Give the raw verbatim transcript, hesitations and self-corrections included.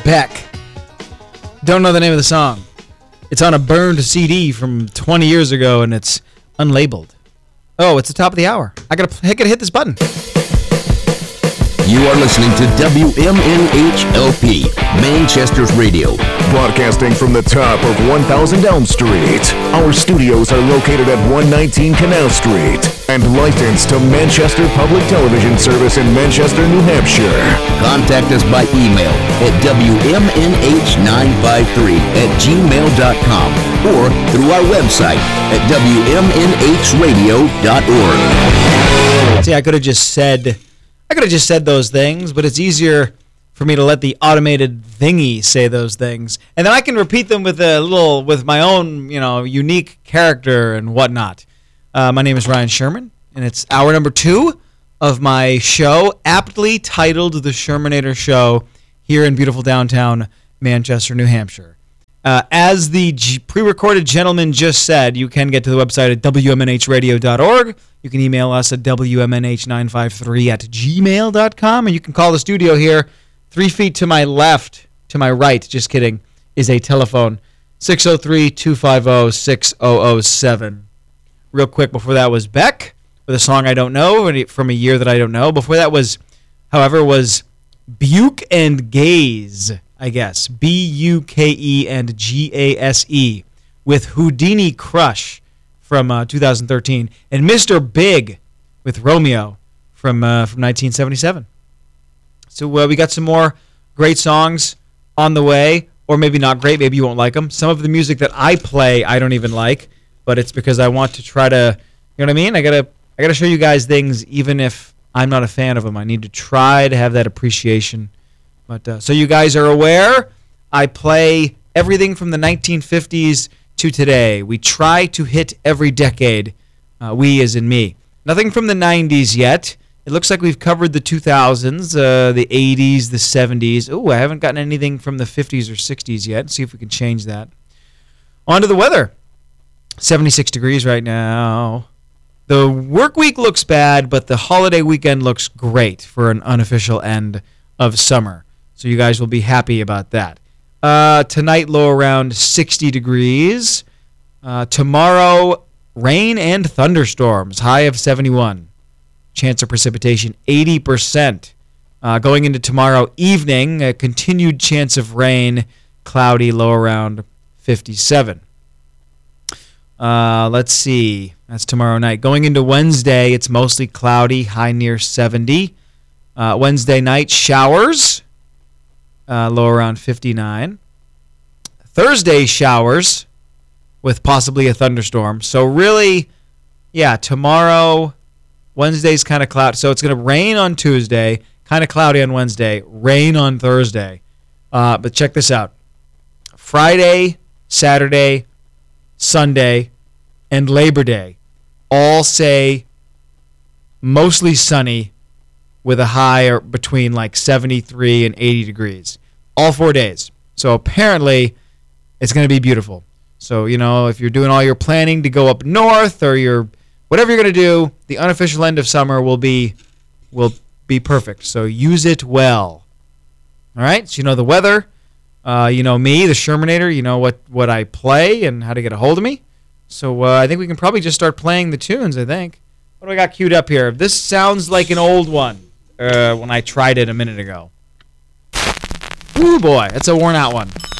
Beck. Don't know the name of the song. It's on a burned C D from twenty years ago, and it's unlabeled. Oh, it's the top of the hour. I gotta, I gotta hit this button. You are listening to W M N H L P, Manchester's Radio. Broadcasting from the top of one thousand Elm Street. Our studios are located at one nineteen Canal Street and licensed to Manchester Public Television Service in Manchester, New Hampshire. Contact us by email at W M N H nine five three at gmail dot com or through our website at W M N H radio dot org. See, I could have just said... I could have just said those things, but it's easier for me to let the automated thingy say those things, and then I can repeat them with a little, with my own, you know, unique character and whatnot. Uh, my name is Ryan Sherman, and it's hour number two of my show, aptly titled The Shermanator Show, here in beautiful downtown Manchester, New Hampshire. Uh, as the G- pre-recorded gentleman just said, you can get to the website at W M N H radio dot org. You can email us at W M N H nine five three at gmail dot com, and you can call the studio here. Three feet to my left, to my right, just kidding, is a telephone, six oh three, two five oh, six oh oh seven. Real quick, before that was Beck, with a song I don't know, from a year that I don't know. Before that was, however, was Buke and Gaze, I guess. B U K E and G A S E, with Houdini Crush from uh, two thousand thirteen, and Mister Big with Romeo from uh, from nineteen seventy-seven. So uh, we got some more great songs on the way, or maybe not great, maybe you won't like them. Some of the music that I play I don't even like, but it's because I want to try to, you know what I mean? I gotta I gotta show you guys things even if I'm not a fan of them. I need to try to have that appreciation. But uh, so you guys are aware, I play everything from the nineteen fifties to today. We try to hit every decade, uh, we as in me. Nothing from the nineties yet. It looks like we've covered the two thousands, uh, the eighties, the seventies. Oh, I haven't gotten anything from the fifties or sixties yet. Let's see if we can change that. On to the weather. seventy-six degrees right now. The work week looks bad, but the holiday weekend looks great for an unofficial end of summer. So you guys will be happy about that. Uh, tonight, low around sixty degrees. Uh, tomorrow, rain and thunderstorms, high of seventy-one. Chance of precipitation, eighty percent. Uh, going into tomorrow evening, a continued chance of rain, cloudy, low around fifty-seven. Uh, let's see. That's tomorrow night. Going into Wednesday, it's mostly cloudy, high near seventy. Uh, Wednesday night, showers. Uh, low around fifty-nine. Thursday, showers with possibly a thunderstorm. So really, yeah, tomorrow, Wednesday's kind of cloudy. So it's going to rain on Tuesday, kind of cloudy on Wednesday, rain on Thursday. Uh, but check this out. Friday, Saturday, Sunday, and Labor Day all say mostly sunny with a high between like seventy-three and eighty degrees. All four days. So apparently it's going to be beautiful. So, you know, if you're doing all your planning to go up north or you're whatever you're going to do, the unofficial end of summer will be will be perfect. So use it well. All right? So you know the weather. Uh, you know me, the Shermanator. You know what, what I play and how to get a hold of me. So uh, I think we can probably just start playing the tunes, I think. What do I got queued up here? This sounds like an old one uh, when I tried it a minute ago. Ooh, boy, that's a worn out one.